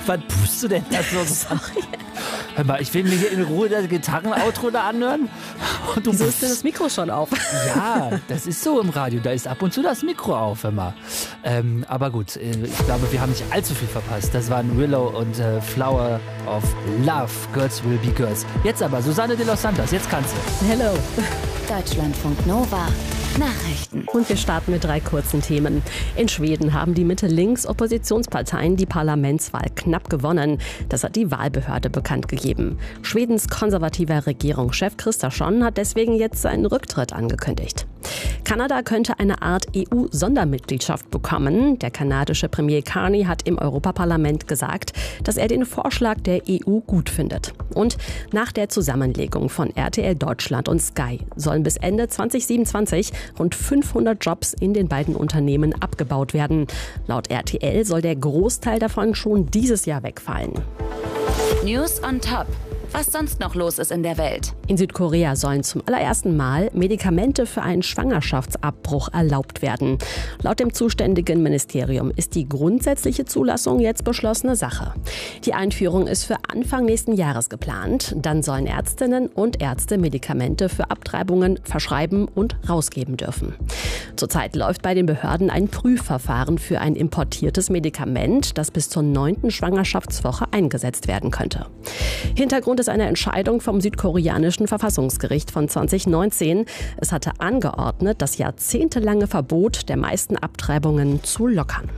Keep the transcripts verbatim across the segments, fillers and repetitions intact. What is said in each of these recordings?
Was pust du denn da so? Sorry. Hör mal, ich will mir hier in Ruhe das Gitarren-Outro da anhören. Und du Wieso ist denn das Mikro schon auf? Ja, das ist so im Radio. Da ist ab und zu das Mikro auf, hör mal. Ähm, aber gut, ich glaube, wir haben nicht allzu viel verpasst. Das waren Willow und äh, Flower of Love. Girls will be girls. Jetzt aber Susanne de los Santos. Jetzt kannst du. Hello. Deutschlandfunk Nova. Nachrichten. Und wir starten mit drei kurzen Themen. In Schweden haben die Mitte-Links-Oppositionsparteien die Parlamentswahl knapp gewonnen. Das hat die Wahlbehörde bekannt gegeben. Schwedens konservativer Regierungschef Kristersson hat deswegen jetzt seinen Rücktritt angekündigt. Kanada könnte eine Art E U-Sondermitgliedschaft bekommen. Der kanadische Premier Carney hat im Europaparlament gesagt, dass er den Vorschlag der E U gut findet. Und nach der Zusammenlegung von R T L Deutschland und Sky sollen bis Ende zwanzig siebenundzwanzig rund fünfhundert Jobs in den beiden Unternehmen abgebaut werden. Laut R T L soll der Großteil davon schon dieses Jahr wegfallen. News on Top. Was sonst noch los ist in der Welt. In Südkorea sollen zum allerersten Mal Medikamente für einen Schwangerschaftsabbruch erlaubt werden. Laut dem zuständigen Ministerium ist die grundsätzliche Zulassung jetzt beschlossene Sache. Die Einführung ist für Anfang nächsten Jahres geplant. Dann sollen Ärztinnen und Ärzte Medikamente für Abtreibungen verschreiben und rausgeben dürfen. Zurzeit läuft bei den Behörden ein Prüfverfahren für ein importiertes Medikament, das bis zur neunten Schwangerschaftswoche eingesetzt werden könnte. Hintergrund ist eine Entscheidung vom südkoreanischen Verfassungsgericht von zwanzig neunzehn. Es hatte angeordnet, das jahrzehntelange Verbot der meisten Abtreibungen zu lockern.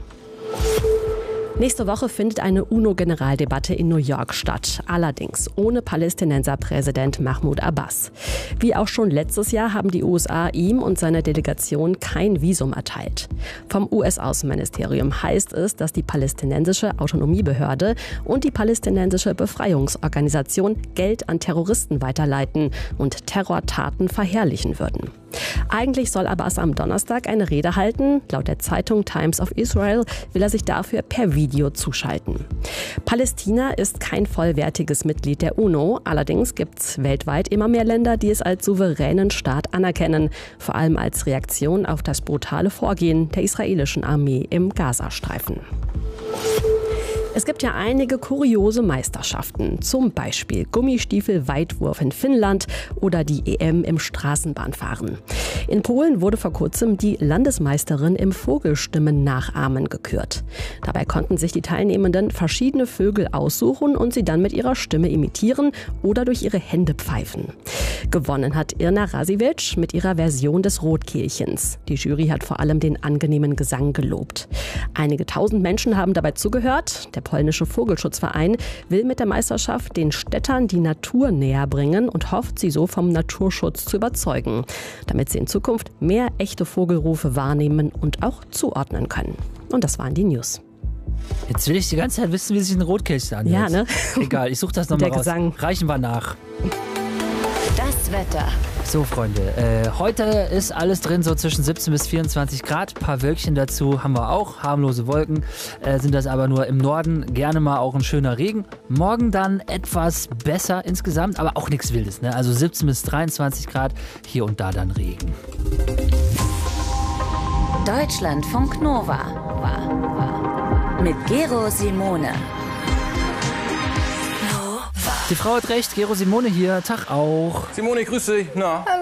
Nächste Woche findet eine UNO-Generaldebatte in New York statt, allerdings ohne Palästinenser-Präsident Mahmoud Abbas. Wie auch schon letztes Jahr haben die U S A ihm und seiner Delegation kein Visum erteilt. Vom U S-Außenministerium heißt es, dass die palästinensische Autonomiebehörde und die palästinensische Befreiungsorganisation Geld an Terroristen weiterleiten und Terrortaten verherrlichen würden. Eigentlich soll Abbas am Donnerstag eine Rede halten. Laut der Zeitung Times of Israel will er sich dafür per Video zuschalten. Palästina ist kein vollwertiges Mitglied der UNO. Allerdings gibt es weltweit immer mehr Länder, die es als souveränen Staat anerkennen. Vor allem als Reaktion auf das brutale Vorgehen der israelischen Armee im Gazastreifen. Es gibt ja einige kuriose Meisterschaften, zum Beispiel Gummistiefel-Weitwurf in Finnland oder die E M im Straßenbahnfahren. In Polen wurde vor kurzem die Landesmeisterin im Vogelstimmen-Nachahmen gekürt. Dabei konnten sich die Teilnehmenden verschiedene Vögel aussuchen und sie dann mit ihrer Stimme imitieren oder durch ihre Hände pfeifen. Gewonnen hat Irna Rasiewicz mit ihrer Version des Rotkehlchens. Die Jury hat vor allem den angenehmen Gesang gelobt. Einige tausend Menschen haben dabei zugehört. Der polnische Vogelschutzverein will mit der Meisterschaft den Städtern die Natur näher bringen und hofft, sie so vom Naturschutz zu überzeugen, damit sie in Zukunft mehr echte Vogelrufe wahrnehmen und auch zuordnen können. Und das waren die News. Jetzt will ich die ganze Zeit wissen, wie sich ein Rotkehlchen anhört. Ja, ne? Egal, ich suche das nochmal raus. Gesang. Reichen wir nach. Das Wetter. So, Freunde, äh, heute ist alles drin, so zwischen siebzehn bis vierundzwanzig Grad. Ein paar Wölkchen dazu haben wir auch. Harmlose Wolken äh, sind das aber nur im Norden. Gerne mal auch ein schöner Regen. Morgen dann etwas besser insgesamt, aber auch nichts Wildes, ne? Also siebzehn bis dreiundzwanzig Grad, hier und da dann Regen. Deutschlandfunk Nova. Mit Gero Simone. Die Frau hat recht, Gero Simone hier. Tag auch. Simone, grüß dich. Na? Hallo.